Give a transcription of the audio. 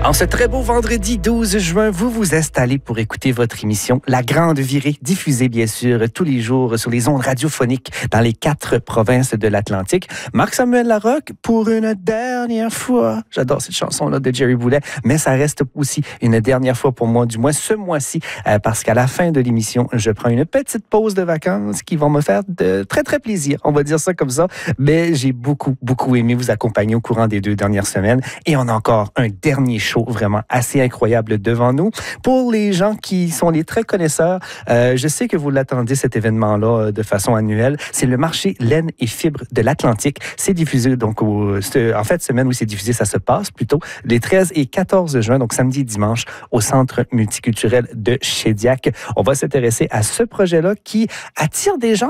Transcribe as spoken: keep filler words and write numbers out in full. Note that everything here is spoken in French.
En ce très beau vendredi douze juin, vous vous installez pour écouter votre émission La Grande Virée, diffusée bien sûr tous les jours sur les ondes radiophoniques dans les quatre provinces de l'Atlantique. Marc-Samuel Larocque, pour une dernière fois, j'adore cette chanson-là de Jerry Boulet, mais ça reste aussi une dernière fois pour moi, du moins ce mois-ci, euh, parce qu'à la fin de l'émission, je prends une petite pause de vacances qui va me faire de très très plaisir, on va dire ça comme ça, mais j'ai beaucoup beaucoup aimé vous accompagner au courant des deux dernières semaines et on a encore un dernier show vraiment assez incroyable devant nous. Pour les gens qui sont les très connaisseurs, euh, je sais que vous l'attendez cet événement-là euh, de façon annuelle. C'est le marché laine et fibres de l'Atlantique. C'est diffusé donc au, en fait semaine où c'est diffusé, ça se passe plutôt les treize et quatorze juin, donc samedi et dimanche au Centre multiculturel de Shediac. On va s'intéresser à ce projet-là qui attire des gens